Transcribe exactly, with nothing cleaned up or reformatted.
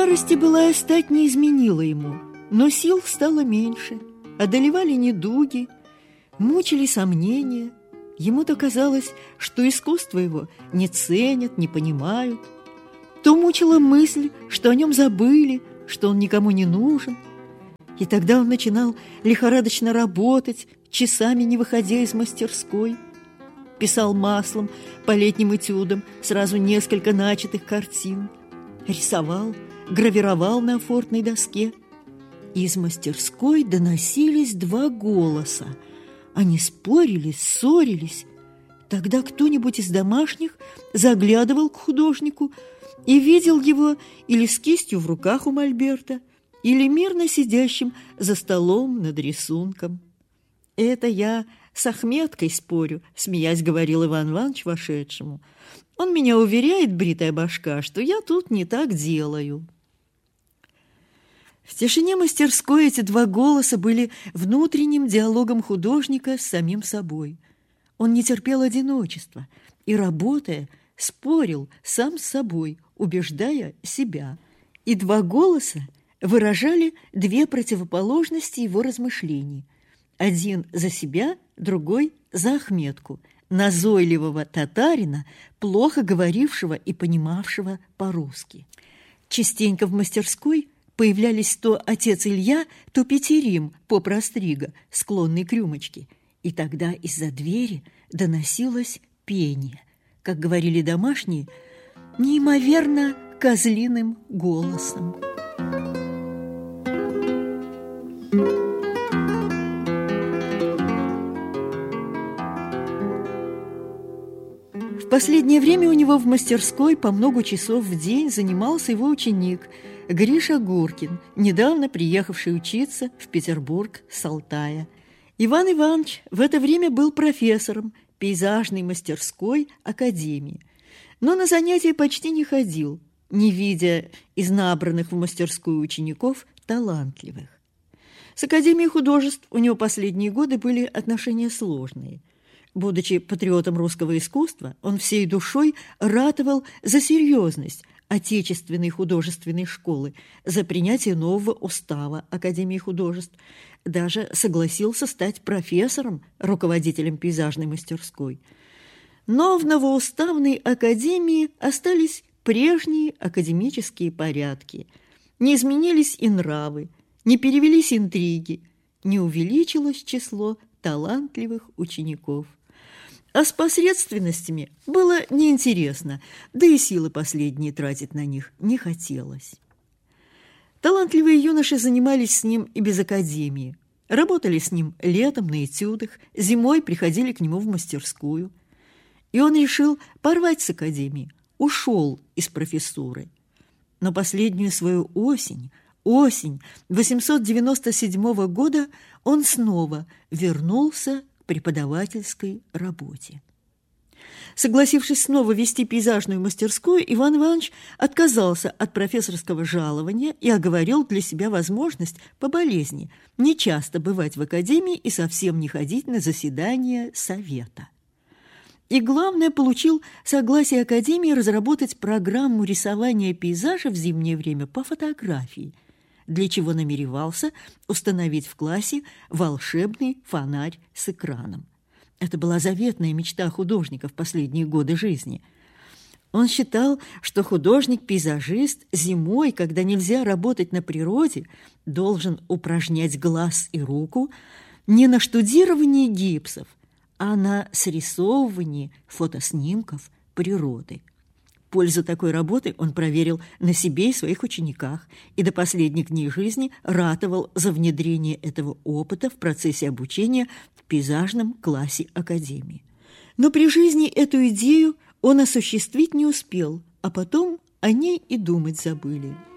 старости былая стать не изменила ему, но сил стало меньше, одолевали недуги, мучили сомнения. Ему-то казалось, что искусство его не ценят, не понимают. То мучила мысль, что о нем забыли, что он никому не нужен. И тогда он начинал лихорадочно работать, часами не выходя из мастерской. Писал маслом по летним этюдам сразу несколько начатых картин. Рисовал, гравировал на афортной доске. Из мастерской доносились два голоса. Они спорили, ссорились. Тогда кто-нибудь из домашних заглядывал к художнику и видел его или с кистью в руках у мольберта, или мирно сидящим за столом над рисунком. «Это я с Ахметкой спорю», — смеясь говорил Иван Иванович вошедшему. «Он меня уверяет, бритая башка, что я тут не так делаю». В тишине мастерской эти два голоса были внутренним диалогом художника с самим собой. Он не терпел одиночества и, работая, спорил сам с собой, убеждая себя. И два голоса выражали две противоположности его размышлений. Один за себя, другой за Ахметку, назойливого татарина, плохо говорившего и понимавшего по-русски. Частенько в мастерской появлялись то отец Илья, то Петерим, поп Растрига, склонный к рюмочке. И тогда из-за двери доносилось пение, как говорили домашние, неимоверно козлиным голосом. В последнее время у него в мастерской по много часов в день занимался его ученик Гриша Гуркин, недавно приехавший учиться в Петербург с Алтая. Иван Иванович в это время был профессором пейзажной мастерской академии, но на занятия почти не ходил, не видя из набранных в мастерскую учеников талантливых. С Академией художеств у него последние годы были отношения сложные. Будучи патриотом русского искусства, он всей душой ратовал за серьезность отечественной художественной школы, за принятие нового устава Академии художеств, даже согласился стать профессором, руководителем пейзажной мастерской. Но в новоуставной академии остались прежние академические порядки. Не изменились и нравы, не перевелись интриги, не увеличилось число талантливых учеников. А с посредственностями было неинтересно, да и силы последние тратить на них не хотелось. Талантливые юноши занимались с ним и без академии. Работали с ним летом на этюдах, зимой приходили к нему в мастерскую. И он решил порвать с академией, ушел из профессуры. Но последнюю свою осень, осень восемьсот девяносто седьмого года он снова вернулся к преподавательской работе. Согласившись снова вести пейзажную мастерскую, Иван Иванович отказался от профессорского жалования и оговорил для себя возможность по болезни нечасто бывать в академии и совсем не ходить на заседания совета. И, главное, получил согласие академии разработать программу рисования пейзажа в зимнее время по фотографии, для чего намеревался установить в классе волшебный фонарь с экраном. Это была заветная мечта художника в последние годы жизни. Он считал, что художник-пейзажист зимой, когда нельзя работать на природе, должен упражнять глаз и руку не на штудировании гипсов, а на срисовывании фотоснимков природы. Пользу такой работы он проверил на себе и своих учениках и до последних дней жизни ратовал за внедрение этого опыта в процессе обучения в пейзажном классе академии. Но при жизни эту идею он осуществить не успел, а потом о ней и думать забыли.